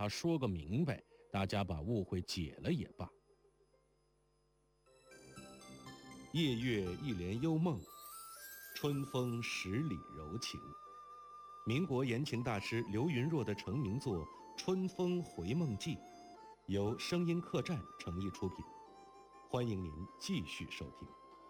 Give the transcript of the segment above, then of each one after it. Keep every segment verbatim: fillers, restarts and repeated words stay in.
他说个明白，大家把误会解了也罢。夜月一帘幽梦，春风十里柔情。民国言情大师刘云若的成名作《春风回梦记》，由声音客栈诚意出品，欢迎您继续收听。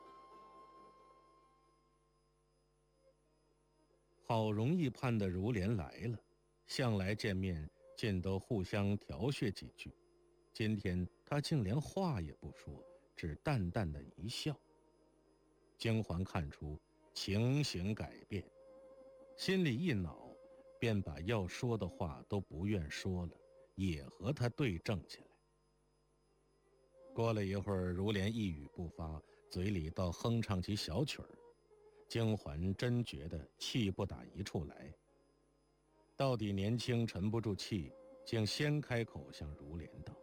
好容易盼得如莲来了，向来见面尽都互相调谑几句，今天他竟连话也不说，只淡淡的一笑。京环看出情形改变，心里一恼，便把要说的话都不愿说了，也和他对正起来。过了一会儿，如莲一语不发，嘴里倒哼唱起小曲儿。京环真觉得气不打一处来，到底年轻沉不住气，竟先开口向如莲道：“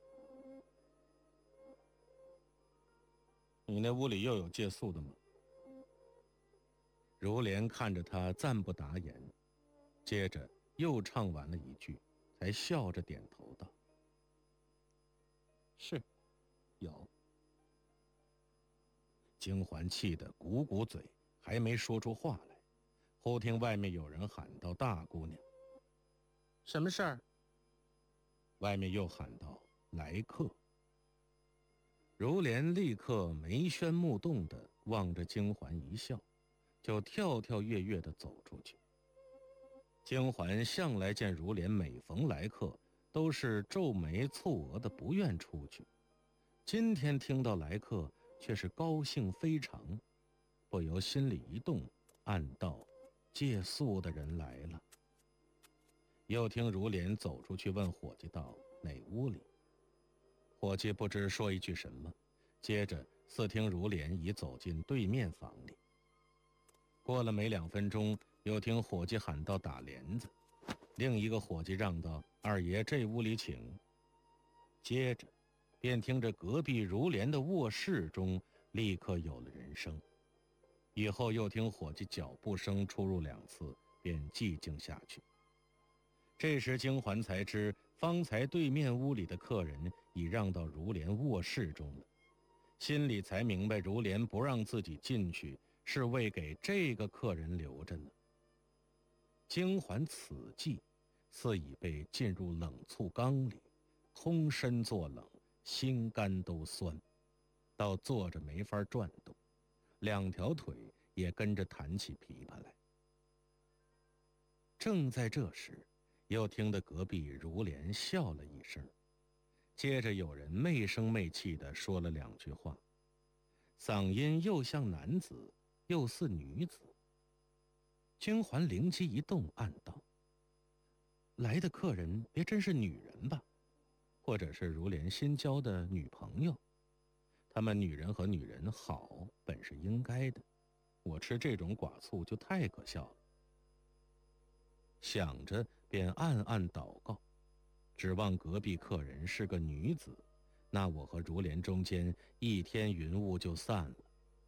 你那屋里又有借宿的吗？”如莲看着他暂不答言，接着又唱完了一句，才笑着点头道：“是，有。”京环气得鼓鼓嘴，还没说出话来，忽听外面有人喊道：“大姑娘！”“什么事儿？”外面又喊道：“来客。”如莲立刻眉梢目动地望着京环一笑，就跳跳跃跃地走出去。京环向来见如莲每逢来客，都是皱眉蹙额的不愿出去，今天听到来客，却是高兴非常，不由心里一动，暗道借宿的人来了。又听如莲走出去问伙计道：“哪屋里？”伙计不知说一句什么，接着似听如莲已走进对面房里。过了没两分钟，又听伙计喊道：“打帘子。”另一个伙计让道：“二爷这屋里请。”接着便听着隔壁如莲的卧室中立刻有了人声，以后又听伙计脚步声出入两次，便寂静下去。这时京环才知，方才对面屋里的客人已让到如莲卧室中了，心里才明白如莲不让自己进去，是为给这个客人留着呢。京环此际似已被浸入冷醋缸里，通身作冷，心肝都酸，到坐着没法转动，两条腿也跟着弹起琵琶来。正在这时，又听得隔壁如莲笑了一声，接着有人媚声媚气地说了两句话，嗓音又像男子又似女子。京环灵机一动，暗道：来的客人别真是女人吧，或者是如莲新交的女朋友。他们女人和女人好本是应该的，我吃这种寡醋就太可笑了。想着便暗暗祷告，指望隔壁客人是个女子，那我和如莲中间一天云雾就散了。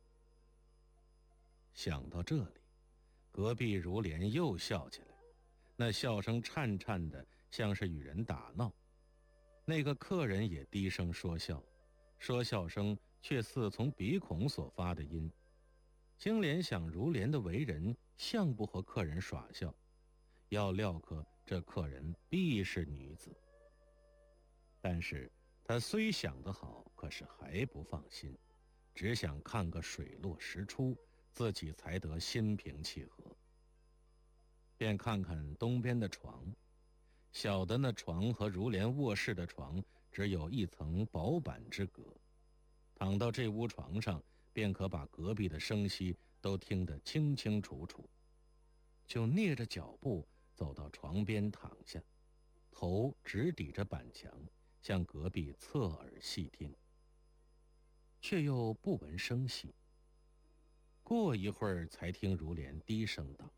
想到这里，隔壁如莲又笑起来，那笑声颤颤的，像是与人打闹。那个客人也低声说笑，说笑声却似从鼻孔所发的音。经联想如莲的为人，像不和客人耍笑，要料可这客人必是女子。但是他虽想得好，可是还不放心，只想看个水落石出，自己才得心平气和。便看看东边的床，小的那床和如莲卧室的床只有一层薄板之隔，躺到这屋床上，便可把隔壁的声息都听得清清楚楚。就蹑着脚步走到床边躺下，头直抵着板墙，向隔壁侧耳细听，却又不闻声息。过一会儿，才听如莲低声道：“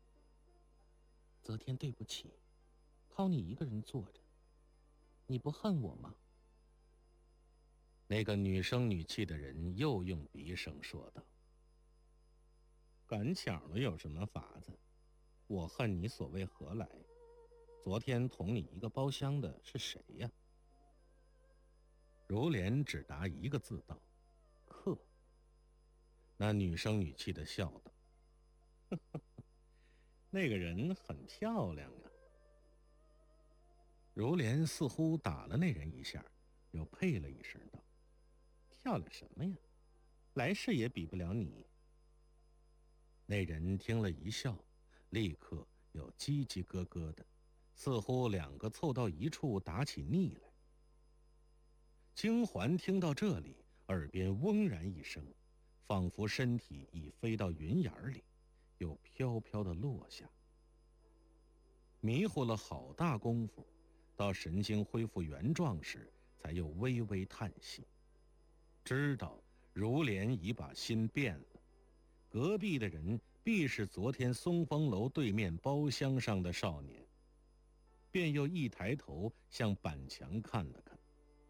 昨天对不起，靠你一个人坐着，你不恨我吗？”那个女声女气的人又用鼻声说道：“赶巧了有什么法子？我恨你所谓何来？ 昨天同你一个包厢的是谁呀？”如莲只答一个字道：“客。”那女生语气的笑道：“那个人很漂亮呀。”如莲似乎打了那人一下，又配了一声道：“漂亮什么呀？来世也比不了你。”那人听了一笑，立刻又叽叽咯咯的，似乎两个凑到一处打起腻来。金环听到这里，耳边嗡然一声，仿佛身体已飞到云眼里，又飘飘的落下。迷糊了好大功夫，到神经恢复原状时，才又微微叹息，知道如莲已把心变了，隔壁的人必是昨天松风楼对面包厢上的少年，便又一抬头向板墙看了看。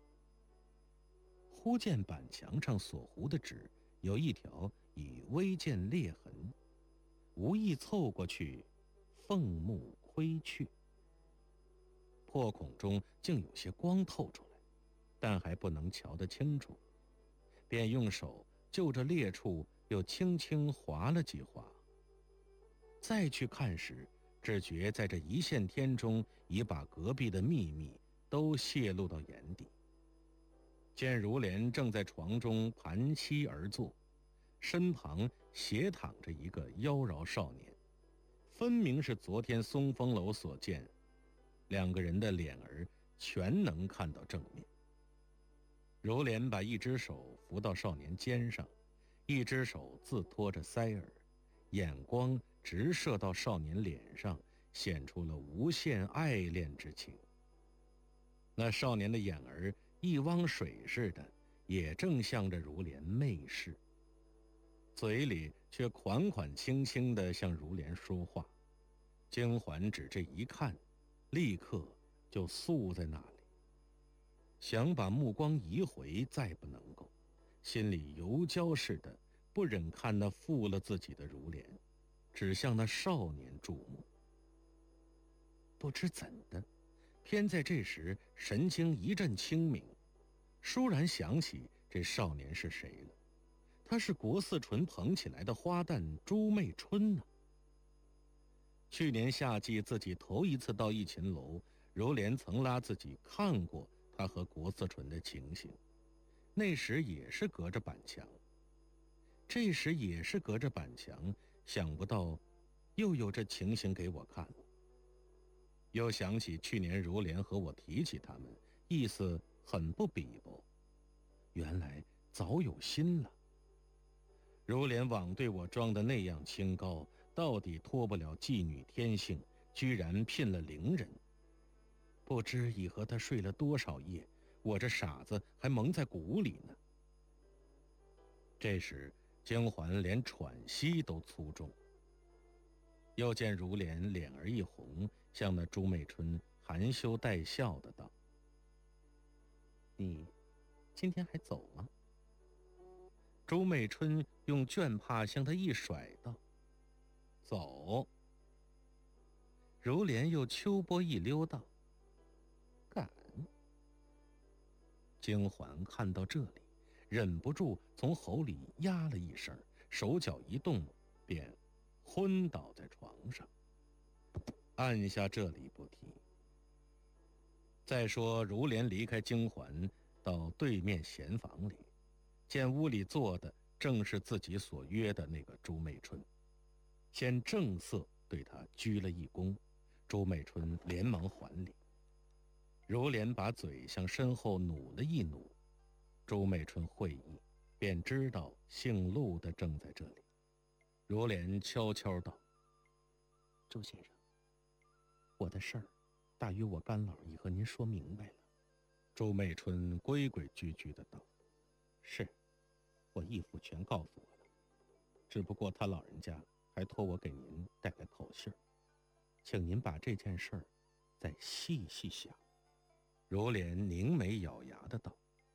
忽见板墙上所糊的纸有一条已微见裂痕，无意凑过去，凤目窥去，破孔中竟有些光透出来，但还不能瞧得清楚，便用手就着裂处又轻轻划了几划。再去看时，只觉在这一线天中已把隔壁的秘密都泄露到眼底。见如莲正在床中盘膝而坐，身旁斜躺着一个妖娆少年，分明是昨天松风楼所见，两个人的脸儿全能看到正面。如莲把一只手扶到少年肩上，一只手自托着腮耳，眼光直射到少年脸上，显出了无限爱恋之情。那少年的眼儿一汪水似的，也正向着如莲媚视，嘴里却款款轻轻地向如莲说话。金环只这一看，立刻就宿在那里，想把目光移回，再不能够，心里油焦似的，不忍看那负了自己的如莲，只向那少年注目。不知怎的，偏在这时神经一阵清明，倏然想起这少年是谁了。他是国四纯捧起来的花旦朱媚春呢、啊。去年夏季自己头一次到逸琴楼，如莲曾拉自己看过他和国四纯的情形，那时也是隔着板墙，这时也是隔着板墙，想不到又有这情形给我看了。又想起去年如莲和我提起他们，意思很不比薄，原来早有心了。如莲枉对我装得那样清高，到底脱不了妓女天性，居然聘了伶人。不知已和他睡了多少夜，我这傻子还蒙在鼓里呢。这时姜环连喘息都粗重，又见如莲脸儿一红，向那朱媚春含羞带笑的道：“你今天还走吗？”朱媚春用绢帕向他一甩道：“走。”如莲又秋波一溜道：“敢。”金环看到这里，忍不住从喉里呀了一声，手脚一动，便昏倒在床上。按下这里不提。再说如莲离开金环，到对面闲房里，见屋里坐的正是自己所约的那个朱媚春，先正色对他鞠了一躬，朱媚春连忙还礼。如莲把嘴向身后努了一努，朱媚春会意，便知道姓陆的正在这里。如莲悄悄道：“朱先生，我的事儿大约我干老已和您说明白了。”朱媚春规规矩矩的道：“是，我义父全告诉我了，只不过他老人家还托我给您带来口信儿，请您把这件事儿再细细想。”如莲凝眉咬牙的道：“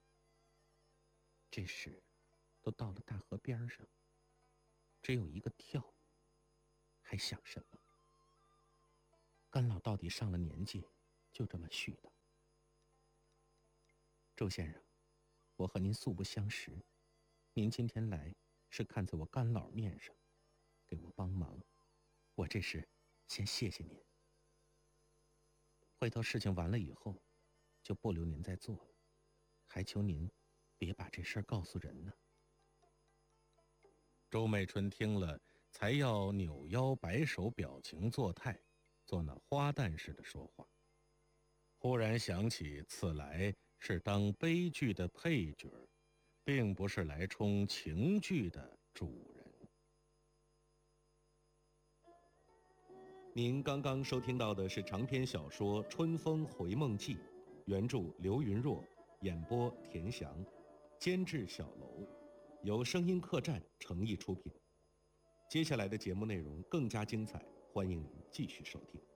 这时都到了大河边上，只有一个跳，还想什么？” 干老到底上了年纪，就这么絮叨。周先生，我和您素不相识，您今天来是看在我干老面上，给我帮忙，我这是先谢谢您。回头事情完了以后，就不留您再做了，还求您别把这事儿告诉人呢。周美春听了，才要扭腰摆手，表情作态，做那花旦似的说话。忽然想起此来是当悲剧的配角，并不是来充情剧的主人。您刚刚收听到的是长篇小说《春风回梦记》，原著刘云若，演播田翔，监制小楼，由声音客栈诚意出品。接下来的节目内容更加精彩，欢迎您继续收听。